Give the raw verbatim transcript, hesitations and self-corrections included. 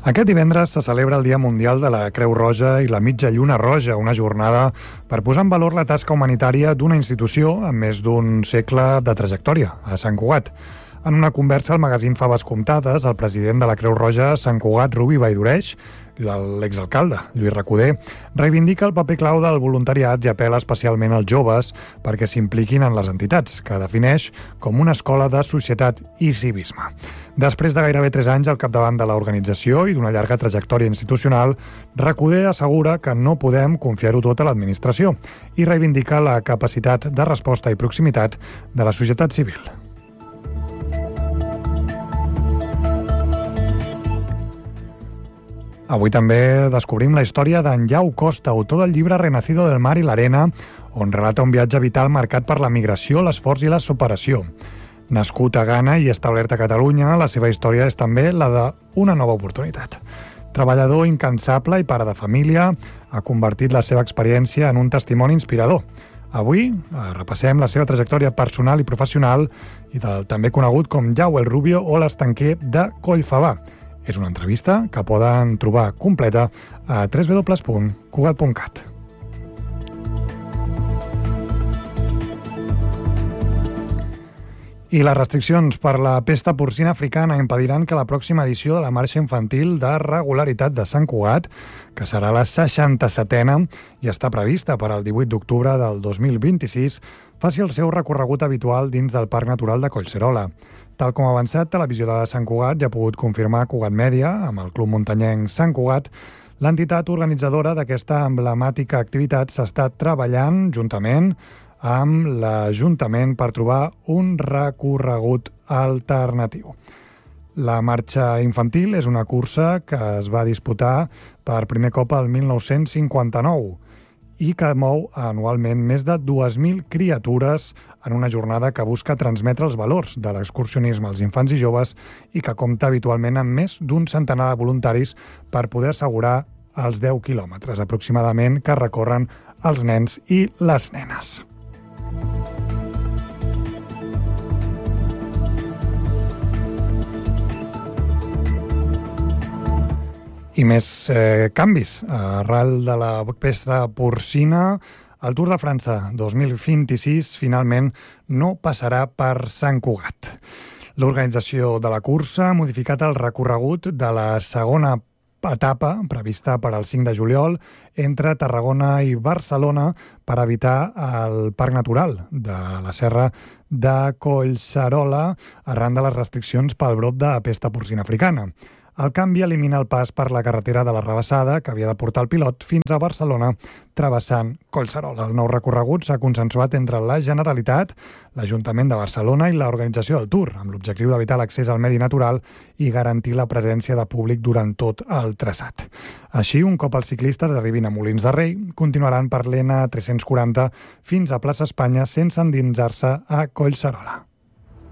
Aquest divendres se celebra el Dia Mundial de la Creu Roja i la Mitja Lluna Roja, una jornada per posar en valor la tasca humanitària d'una institució amb més d'un segle de trajectòria, a Sant Cugat. En una conversa al magazín Faves Comptades, el president de la Creu Roja a Sant Cugat, Rubi Valldoreig, l'exalcalde, Lluís Recoder, reivindica el paper clau del voluntariat i apela especialment als joves perquè s'impliquin en les entitats, que defineix com una escola de societat i civisme. Després de gairebé tres anys al capdavant de l'organització i d'una llarga trajectòria institucional, Recoder assegura que no podem confiar-ho tot a l'administració i reivindica la capacitat de resposta i proximitat de la societat civil. Avui també descobrim la història d'en Jau Costa, autor del llibre Renacido del mar i l'arena, on relata un viatge vital marcat per la migració, l'esforç i la superació. Nascut a Ghana i establert a Catalunya, la seva història és també la d'una nova oportunitat. Treballador incansable i pare de família, ha convertit la seva experiència en un testimoni inspirador. Avui repassem la seva trajectòria personal i professional i del també conegut com Jau el Rubio o l'estanquer de Collfabà. És una entrevista que poden trobar completa a w w w punt cugat punt cat. I les restriccions per la pesta porcina africana impediran que la pròxima edició de la marxa infantil de regularitat de Sant Cugat, que serà la seixanta-setena i està prevista per al divuit d'octubre del dos mil vint-i-sis, faci el seu recorregut habitual dins del Parc Natural de Collserola. Tal com ha avançat, Televisió de Sant Cugat ja ha pogut confirmar Cugat Mèdia, amb el Club Muntanyenc Sant Cugat, l'entitat organitzadora d'aquesta emblemàtica activitat s'està treballant juntament amb l'Ajuntament per trobar un recorregut alternatiu. La marxa infantil és una cursa que es va disputar per primer cop el mil nou-cents cinquanta-nou i que mou anualment més de dues mil criatures en una jornada que busca transmetre els valors de l'excursionisme als infants i joves i que compta habitualment amb més d'un centenar de voluntaris per poder assegurar els deu quilòmetres aproximadament que recorren els nens i les nenes. I més eh, canvis. Arrel de la pesta porcina, el Tour de França dos mil vint-i-sis finalment no passarà per Sant Cugat. L'organització de la cursa ha modificat el recorregut de la segona etapa, prevista per al cinc de juliol, entre Tarragona i Barcelona per evitar el Parc Natural de la Serra de Collserola arran de les restriccions pel brot de pesta porcina africana. El canvi elimina el pas per la carretera de la Rabassada, que havia de portar el pilot fins a Barcelona, travessant Collserola. El nou recorregut s'ha consensuat entre la Generalitat, l'Ajuntament de Barcelona i l'organització del Tour, amb l'objectiu d'evitar l'accés al medi natural i garantir la presència de públic durant tot el traçat. Així, un cop els ciclistes arribin a Molins de Rei, continuaran per l'E N tres-cents quaranta fins a Plaça Espanya sense endinsar-se a Collserola.